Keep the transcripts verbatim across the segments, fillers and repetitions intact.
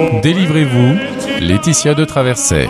Délivrez-vous, Laetitia de Traversay.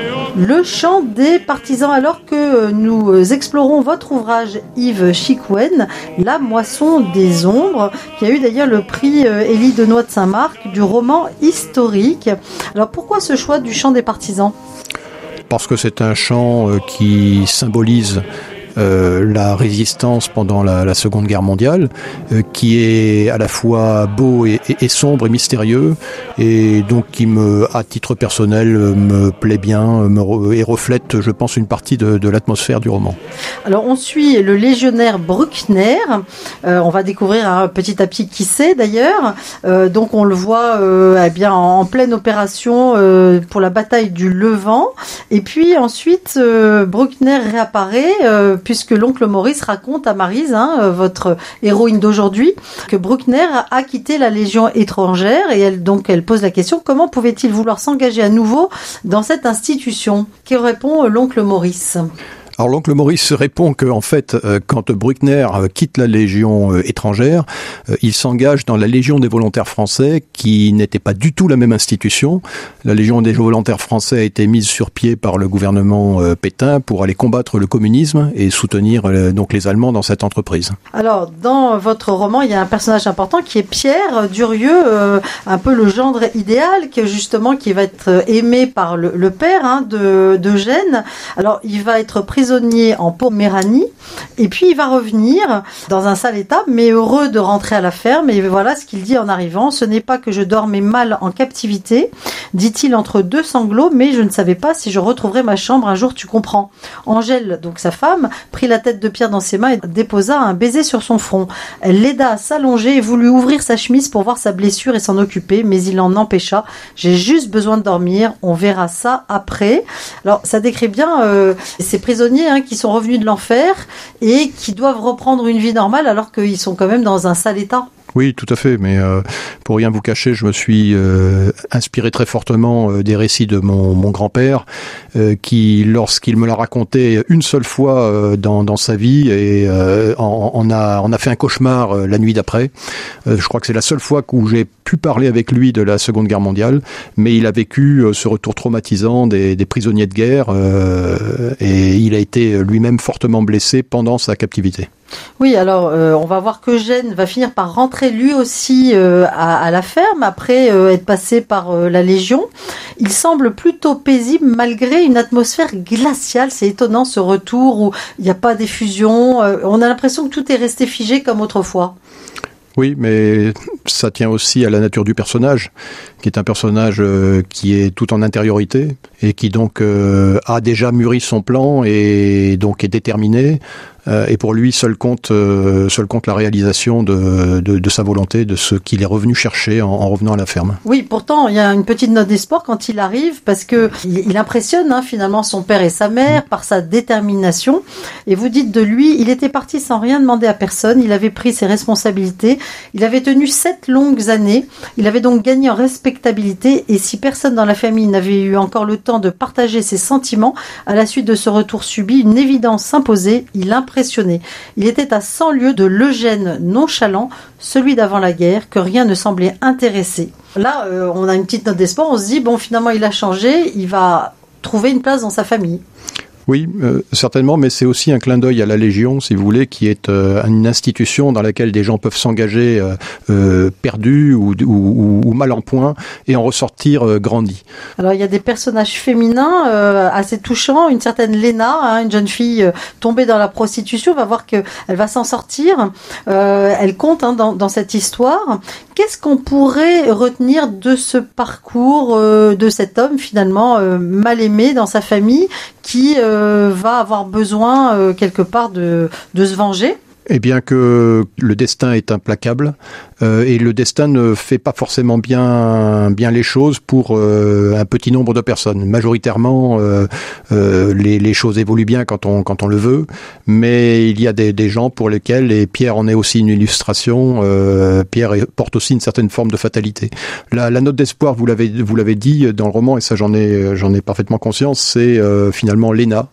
Le chant des partisans, alors que nous explorons votre ouvrage Yves Chicouen, La moisson des ombres, qui a eu d'ailleurs le prix Élie Denoy de Saint-Marc du roman historique. Alors pourquoi ce choix du chant des partisans ? Parce que c'est un chant qui symbolise Euh, la résistance pendant la, la Seconde Guerre mondiale, euh, qui est à la fois beau et, et, et sombre et mystérieux, et donc qui me, à titre personnel, me plaît bien me, et reflète, je pense, une partie de, de l'atmosphère du roman. Alors on suit le légionnaire Bruckner, euh, on va découvrir hein, petit à petit qui c'est d'ailleurs, euh, donc on le voit euh, eh bien, en, en pleine opération euh, pour la bataille du Levant, et puis ensuite euh, Bruckner réapparaît euh, puisque l'oncle Maurice raconte à Maryse, hein, votre héroïne d'aujourd'hui, que Bruckner a quitté la Légion étrangère, et elle, donc elle pose la question, comment pouvait-il vouloir s'engager à nouveau dans cette institution ? Que répond l'oncle Maurice ? Alors l'oncle Maurice répond que en fait, euh, quand Bruckner euh, quitte la Légion euh, étrangère, euh, il s'engage dans la Légion des volontaires français, qui n'était pas du tout la même institution. La Légion des volontaires français a été mise sur pied par le gouvernement euh, Pétain pour aller combattre le communisme et soutenir euh, donc les Allemands dans cette entreprise. Alors dans votre roman, il y a un personnage important qui est Pierre Durieux, euh, un peu le gendre idéal, que justement qui va être aimé par le, le père hein, de d'Eugène. Alors il va être pris prisonnier en Poméranie, et puis il va revenir dans un sale état, mais heureux de rentrer à la ferme, et voilà ce qu'il dit en arrivant: ce n'est pas que je dormais mal en captivité, dit-il entre deux sanglots, mais je ne savais pas si je retrouverais ma chambre un jour, tu comprends. Angèle, donc sa femme, prit la tête de Pierre dans ses mains et déposa un baiser sur son front. Elle l'aida à s'allonger et voulut ouvrir sa chemise pour voir sa blessure et s'en occuper, mais il l'en empêcha. J'ai juste besoin de dormir, on verra ça après. Alors ça décrit bien euh, ces prisonniers Hein, qui sont revenus de l'enfer et qui doivent reprendre une vie normale alors qu'ils sont quand même dans un sale état. Oui, tout à fait, mais euh, pour rien vous cacher, je me suis euh, inspiré très fortement euh, des récits de mon, mon grand-père, euh, qui, lorsqu'il me l'a raconté une seule fois euh, dans, dans sa vie, et euh, en, en a, on a fait un cauchemar euh, la nuit d'après. Euh, je crois que c'est la seule fois où j'ai pu parler avec lui de la Seconde Guerre mondiale, mais il a vécu euh, ce retour traumatisant des, des prisonniers de guerre, euh, et il a été lui-même fortement blessé pendant sa captivité. Oui, alors euh, on va voir qu'Eugène va finir par rentrer lui aussi euh, à, à la ferme après euh, être passé par euh, la Légion. Il semble plutôt paisible malgré une atmosphère glaciale. C'est étonnant ce retour où il n'y a pas d'effusion. Euh, on a l'impression que tout est resté figé comme autrefois. Oui, mais ça tient aussi à la nature du personnage, qui est un personnage euh, qui est tout en intériorité et qui donc euh, a déjà mûri son plan et donc est déterminé. Euh, et pour lui, seul compte, euh, seul compte la réalisation de, de, de sa volonté, de ce qu'il est revenu chercher en, en revenant à la ferme. Oui, pourtant, il y a une petite note d'espoir quand il arrive, parce que il, il impressionne hein, finalement son père et sa mère mmh. par sa détermination. Et vous dites de lui, il était parti sans rien demander à personne, il avait pris ses responsabilités, il avait tenu sept longues années, il avait donc gagné en respectabilité, et si personne dans la famille n'avait eu encore le temps de partager ses sentiments, à la suite de ce retour subi, une évidence s'imposait, il impressionnait. Il était à cent lieues de l'Eugène nonchalant, celui d'avant la guerre, que rien ne semblait intéresser. Là, euh, on a une petite note d'espoir, on se dit, bon, finalement, il a changé, il va trouver une place dans sa famille. Oui, euh, certainement, mais c'est aussi un clin d'œil à la Légion, si vous voulez, qui est euh, une institution dans laquelle des gens peuvent s'engager euh, euh, perdus ou, ou, ou mal en point et en ressortir euh, grandis. Alors, il y a des personnages féminins euh, assez touchants. Une certaine Léna, hein, une jeune fille euh, tombée dans la prostitution, on va voir qu'elle va s'en sortir. Euh, elle compte hein, dans, dans cette histoire. Qu'est-ce qu'on pourrait retenir de ce parcours euh, de cet homme, finalement, euh, mal aimé dans sa famille, qui euh, va avoir besoin euh, quelque part de, de se venger? Eh bien que le destin est implacable euh, et le destin ne fait pas forcément bien bien les choses pour euh, un petit nombre de personnes. Majoritairement, euh, euh, les, les choses évoluent bien quand on quand on le veut, mais il y a des, des gens pour lesquels, et Pierre en est aussi une illustration, euh, Pierre porte aussi une certaine forme de fatalité. La, la note d'espoir, vous l'avez vous l'avez dit dans le roman, et ça j'en ai j'en ai parfaitement conscience, c'est euh, finalement Léna,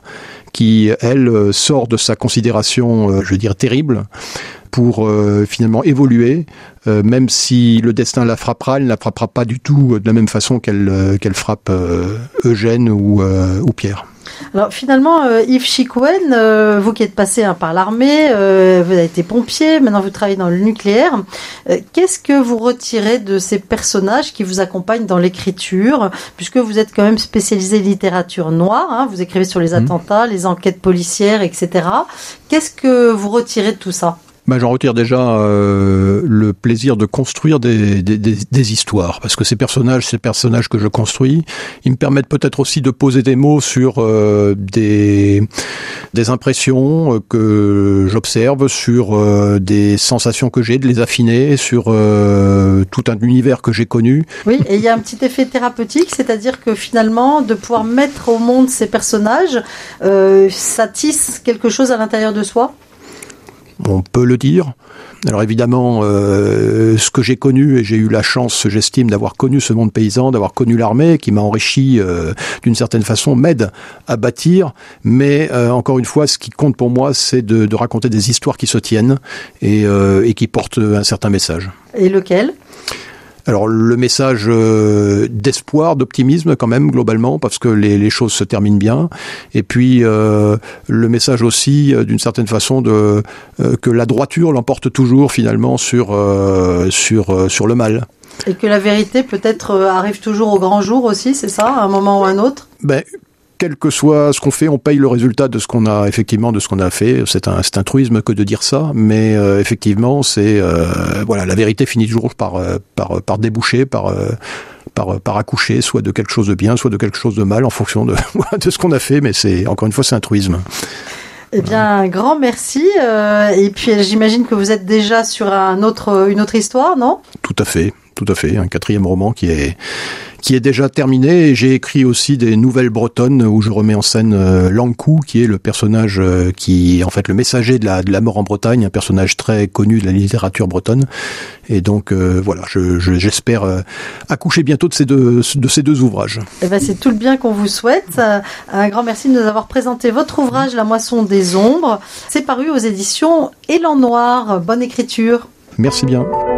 qui, elle, sort de sa considération, je veux dire, terrible, pour euh, finalement évoluer, euh, même si le destin la frappera, elle ne la frappera pas du tout de la même façon qu'elle euh, qu'elle frappe euh, Eugène ou, euh, ou Pierre. Alors finalement, euh, Yves Chicouen, euh, vous qui êtes passé hein, par l'armée, euh, vous avez été pompier, maintenant vous travaillez dans le nucléaire. Euh, qu'est-ce que vous retirez de ces personnages qui vous accompagnent dans l'écriture, puisque vous êtes quand même spécialisé littérature noire, hein, vous écrivez sur les attentats, mmh. les enquêtes policières, et cetera. Qu'est-ce que vous retirez de tout ça ? Ben, j'en retire déjà euh, le plaisir de construire des, des, des, des histoires, parce que ces personnages, ces personnages que je construis, ils me permettent peut-être aussi de poser des mots sur euh, des, des impressions que j'observe, sur euh, des sensations que j'ai, de les affiner, sur euh, tout un univers que j'ai connu. Oui, et il y a un petit effet thérapeutique, c'est-à-dire que finalement, de pouvoir mettre au monde ces personnages, euh, ça tisse quelque chose à l'intérieur de soi ? On peut le dire. Alors évidemment, euh, ce que j'ai connu, et j'ai eu la chance, j'estime, d'avoir connu ce monde paysan, d'avoir connu l'armée, qui m'a enrichi euh, d'une certaine façon, m'aide à bâtir. Mais euh, encore une fois, ce qui compte pour moi, c'est de, de raconter des histoires qui se tiennent et, euh, et qui portent un certain message. Et lequel ? Alors le message euh, d'espoir, d'optimisme quand même globalement, parce que les, les choses se terminent bien, et puis euh, le message aussi euh, d'une certaine façon de euh, que la droiture l'emporte toujours finalement sur euh, sur euh, sur le mal. Et que la vérité peut-être euh, arrive toujours au grand jour aussi, c'est ça, à un moment ou à un autre ? Ben quel que soit ce qu'on fait, on paye le résultat de ce qu'on a effectivement de ce qu'on a fait. C'est un, c'est un truisme que de dire ça, mais euh, effectivement, c'est euh, voilà, la vérité finit toujours par par par déboucher, par euh, par par accoucher, soit de quelque chose de bien, soit de quelque chose de mal, en fonction de de ce qu'on a fait. Mais c'est encore une fois, c'est un truisme. Eh bien, un grand merci. Euh, et puis, j'imagine que vous êtes déjà sur un autre une autre histoire, non ? Tout à fait, tout à fait. Un quatrième roman qui est qui est déjà terminé, et j'ai écrit aussi des nouvelles bretonnes où je remets en scène euh, Lankou, qui est le personnage euh, qui est en fait le messager de la, de la mort en Bretagne, un personnage très connu de la littérature bretonne. Et donc euh, voilà, je, je, j'espère euh, accoucher bientôt de ces deux, de ces deux ouvrages. Eh ben, c'est tout le bien qu'on vous souhaite. Un grand merci de nous avoir présenté votre ouvrage La Moisson des Ombres. C'est paru aux éditions Élan Noir. Bonne écriture. Merci bien.